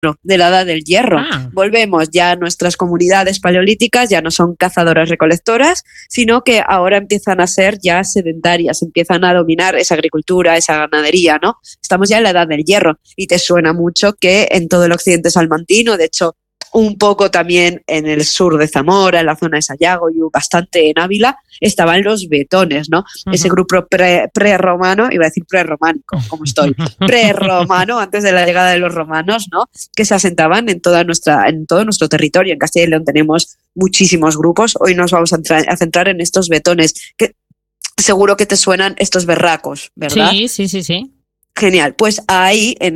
de la edad del hierro. Volvemos ya a nuestras comunidades paleolíticas, ya no son cazadoras-recolectoras, sino que ahora empiezan a ser ya sedentarias, empiezan a dominar esa agricultura, esa ganadería, ¿no? Estamos ya en la edad del hierro y te suena mucho que en todo el occidente salmantino, de hecho, un poco también en el sur de Zamora, en la zona de Sayago y bastante en Ávila, estaban los betones, ¿no? Ese grupo prerromano, iba a decir prerrománico, como estoy, prerromano, antes de la llegada de los romanos, ¿no? Que se asentaban en todo nuestro territorio. En Castilla y León tenemos muchísimos grupos. Hoy nos vamos a centrar en estos betones, que seguro que te suenan estos berracos, ¿verdad? Sí. Genial, pues ahí en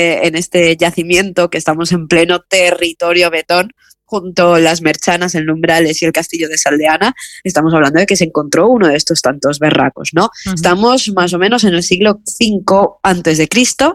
este yacimiento que estamos en pleno territorio betón, junto a las Merchanas, el Numbrales y el Castillo de Saldeana, estamos hablando de que se encontró uno de estos tantos berracos, ¿no? Estamos más o menos en el siglo V a.C.,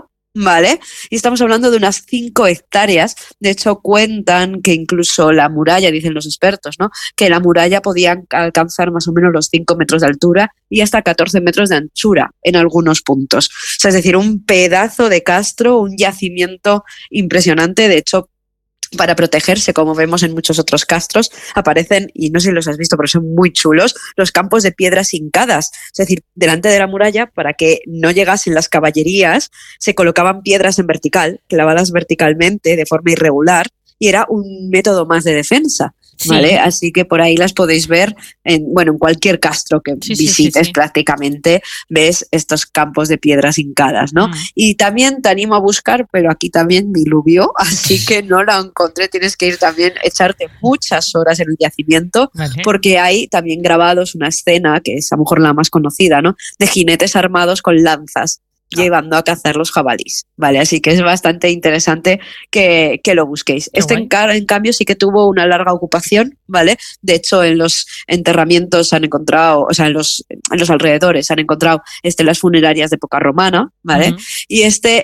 ¿vale? Y estamos hablando de unas 5 hectáreas. De hecho, cuentan que incluso la muralla, dicen los expertos, ¿no? Que la muralla podía alcanzar más o menos los 5 metros de altura y hasta 14 metros de anchura en algunos puntos. O sea, es decir, un pedazo de castro, un yacimiento impresionante. De hecho, para protegerse, como vemos en muchos otros castros, aparecen, y no sé si los has visto, pero son muy chulos, los campos de piedras hincadas. Es decir, delante de la muralla, para que no llegasen las caballerías, se colocaban piedras en vertical, clavadas verticalmente de forma irregular, y era un método más de defensa. ¿Vale? Así que por ahí las podéis ver en cualquier castro que visites prácticamente ves estos campos de piedras hincadas, ¿no? Y también te animo a buscar, pero aquí también diluvió, así que no la encontré, tienes que ir también, echarte muchas horas en el yacimiento, porque hay también grabados una escena, que es a lo mejor la más conocida, ¿no? De jinetes armados con lanzas, llevando a cazar los jabalís, ¿vale? Así que es bastante interesante que lo busquéis. En cambio sí que tuvo una larga ocupación, ¿vale? De hecho, en los enterramientos han encontrado, o sea, en los alrededores han encontrado estelas funerarias de época romana, ¿vale? Y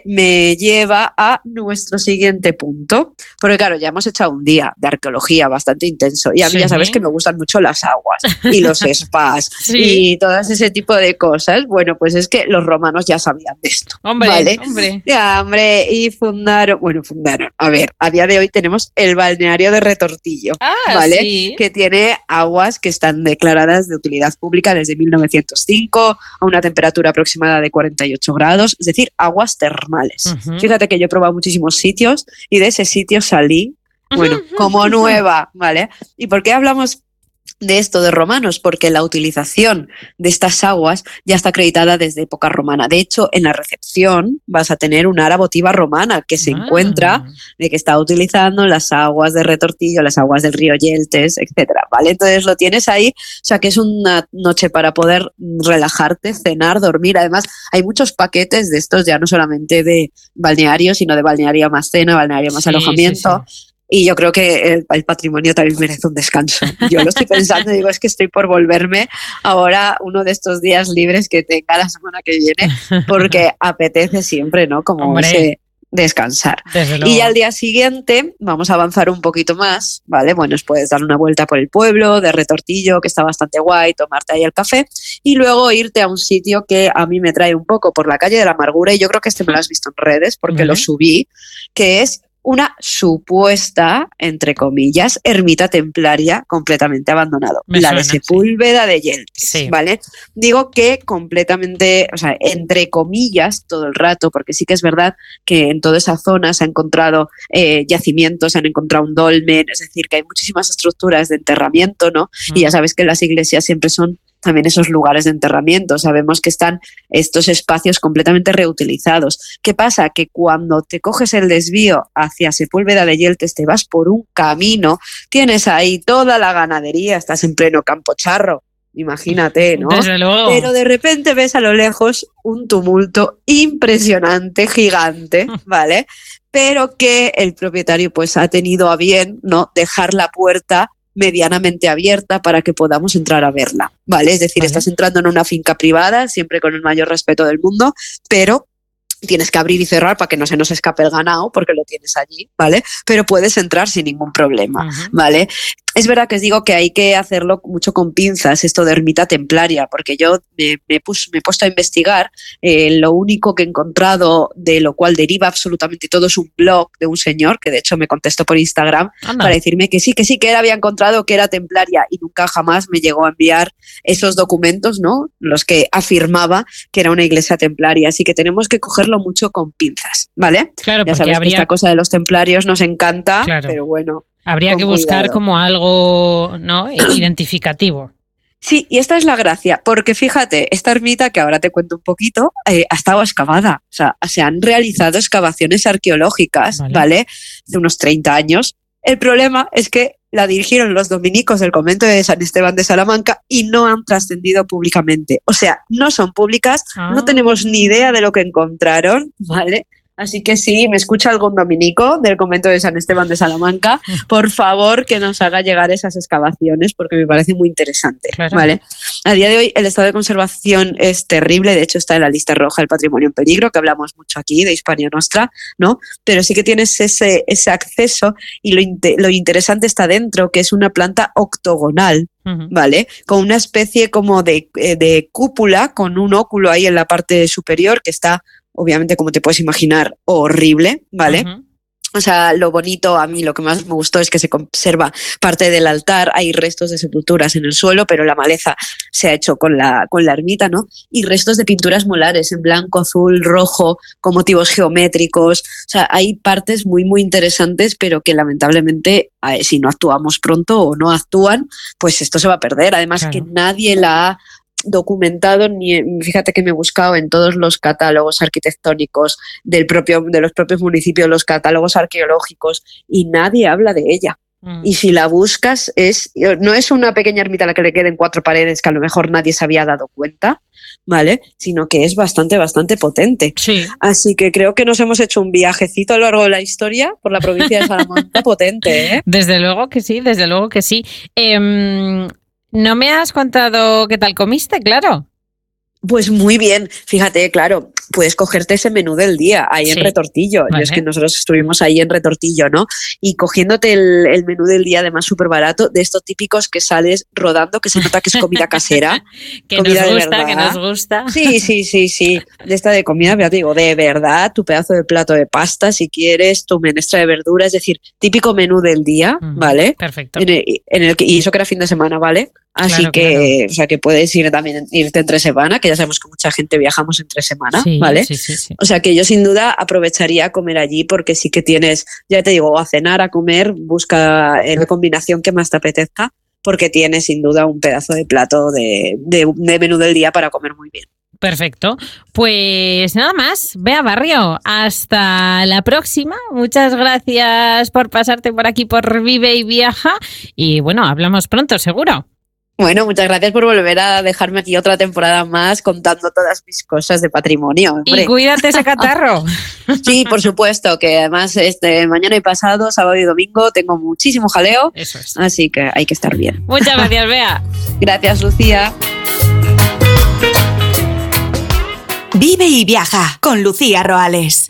me lleva a nuestro siguiente punto, porque claro, ya hemos echado un día de arqueología bastante intenso y a mí ya sabes que me gustan mucho las aguas y los spas y todo ese tipo de cosas. Bueno, pues es que los romanos ya sabían de esto. ¿Vale? Y fundaron, a ver, a día de hoy tenemos el balneario de Retortillo, ¿vale? Que tiene aguas que están declaradas de utilidad pública desde 1905 a una temperatura aproximada de 48 grados, es decir, aguas termales. Fíjate que yo he probado muchísimos sitios y de ese sitio salí, como nueva, ¿vale? ¿Y por qué hablamos de esto de romanos? Porque la utilización de estas aguas ya está acreditada desde época romana. De hecho, en la recepción vas a tener una ara votiva romana que se encuentra de que está utilizando las aguas de Retortillo, las aguas del río Yeltes, etcétera, ¿vale? Entonces lo tienes ahí, o sea que es una noche para poder relajarte, cenar, dormir. Además, hay muchos paquetes de estos, ya no solamente de balneario, sino de balneario más cena, balneario más alojamiento. Y yo creo que el patrimonio también merece un descanso. Yo lo estoy pensando y digo, es que estoy por volverme ahora uno de estos días libres que tenga la semana que viene, porque apetece siempre, ¿no? Como ese descansar. Y al día siguiente vamos a avanzar un poquito más, ¿vale? Bueno, puedes dar una vuelta por el pueblo de Retortillo, que está bastante guay, tomarte ahí el café y luego irte a un sitio que a mí me trae un poco por la calle de la Amargura, y yo creo que me lo has visto en redes porque lo subí, que es una supuesta, entre comillas, ermita templaria completamente abandonado. De Sepúlveda de Yeltes, ¿vale? Digo que completamente, o sea, entre comillas todo el rato, porque sí que es verdad que en toda esa zona se han encontrado yacimientos, se han encontrado un dolmen, es decir, que hay muchísimas estructuras de enterramiento, ¿no? Y ya sabes que las iglesias siempre son también esos lugares de enterramiento. Sabemos que están estos espacios completamente reutilizados. ¿Qué pasa? Que cuando te coges el desvío hacia Sepúlveda de Yeltes, te vas por un camino, tienes ahí toda la ganadería, estás en pleno Campo Charro, imagínate, ¿no? Desde luego. Pero de repente ves a lo lejos un tumulto impresionante, gigante, ¿vale? Pero que el propietario pues ha tenido a bien, ¿no?, dejar la puerta medianamente abierta para que podamos entrar a verla, ¿vale? Es decir, estás entrando en una finca privada, siempre con el mayor respeto del mundo, pero tienes que abrir y cerrar para que no se nos escape el ganado porque lo tienes allí, ¿vale? Pero puedes entrar sin ningún problema, ¿vale? Es verdad que os digo que hay que hacerlo mucho con pinzas, esto de ermita templaria, porque yo me he puesto a investigar. Lo único que he encontrado, de lo cual deriva absolutamente todo, es un blog de un señor que de hecho me contestó por Instagram para decirme que sí, que él había encontrado que era templaria, y nunca jamás me llegó a enviar esos documentos, ¿no? Los que afirmaba que era una iglesia templaria. Así que tenemos que cogerlo mucho con pinzas, ¿vale? Claro, ya sabes que esta cosa de los templarios nos encanta, claro, pero bueno. Habría que buscar como algo, ¿no?, identificativo. Sí, y esta es la gracia, porque fíjate, esta ermita, que ahora te cuento un poquito, ha estado excavada. O sea, se han realizado excavaciones arqueológicas, ¿vale? Hace unos 30 años. El problema es que la dirigieron los dominicos del convento de San Esteban de Salamanca y no han trascendido públicamente. O sea, no son públicas, no tenemos ni idea de lo que encontraron, ¿vale? Así que si me escucha algún dominico del convento de San Esteban de Salamanca, por favor que nos haga llegar esas excavaciones, porque me parece muy interesante, claro, ¿vale? A día de hoy el estado de conservación es terrible, de hecho está en la lista roja del patrimonio en peligro, que hablamos mucho aquí de Hispania Nostra, ¿no? Pero sí que tienes ese acceso, y lo interesante está dentro, que es una planta octogonal, ¿vale? Con una especie como de cúpula, con un óculo ahí en la parte superior que está, obviamente, como te puedes imaginar, horrible, ¿vale? O sea, lo bonito, a mí lo que más me gustó es que se conserva parte del altar, hay restos de sepulturas en el suelo, pero la maleza se ha hecho con la ermita, ¿no? Y restos de pinturas molares en blanco, azul, rojo, con motivos geométricos. O sea, hay partes muy, muy interesantes, pero que lamentablemente, si no actuamos pronto o no actúan, pues esto se va a perder. Además, claro, que nadie la ha documentado, fíjate que me he buscado en todos los catálogos arquitectónicos de los propios municipios, los catálogos arqueológicos, y nadie habla de ella. Y si la buscas, no es una pequeña ermita a la que le queden 4 paredes que a lo mejor nadie se había dado cuenta, ¿vale? Sino que es bastante, bastante potente. Sí. Así que creo que nos hemos hecho un viajecito a lo largo de la historia por la provincia de Salamanca potente, ¿eh? Desde luego que sí, desde luego que sí. No me has contado qué tal comiste, claro. Pues muy bien, fíjate, claro, puedes cogerte ese menú del día ahí en Retortillo. Vale. Es que nosotros estuvimos ahí en Retortillo, ¿no? Y cogiéndote el menú del día, además súper barato, de estos típicos que sales rodando, que se nota que es comida casera. que comida nos gusta, de verdad. Que nos gusta. Sí. De esta de comida, pero te digo, de verdad, tu pedazo de plato de pasta, si quieres, tu menestra de verdura, es decir, típico menú del día, ¿vale? Perfecto. Y eso que era fin de semana, ¿vale? Así claro, que, claro, o sea, que puedes irte entre semana, que ya sabemos que mucha gente viajamos entre semana, sí, ¿vale? Sí. O sea, que yo sin duda aprovecharía a comer allí, porque sí que tienes, ya te digo, a cenar, a comer, busca la combinación que más te apetezca, porque tienes sin duda un pedazo de plato de menú del día para comer muy bien. Perfecto. Pues nada más, Bea Barrio, hasta la próxima. Muchas gracias por pasarte por aquí por Vive y Viaja, y bueno, hablamos pronto, seguro. Bueno, muchas gracias por volver a dejarme aquí otra temporada más contando todas mis cosas de patrimonio. Hombre. Y cuídate ese catarro. Sí, por supuesto, que además mañana y pasado, sábado y domingo, tengo muchísimo jaleo. Eso es. Así que hay que estar bien. Muchas gracias, Bea. Gracias, Lucía. Vive y Viaja con Lucía Roales.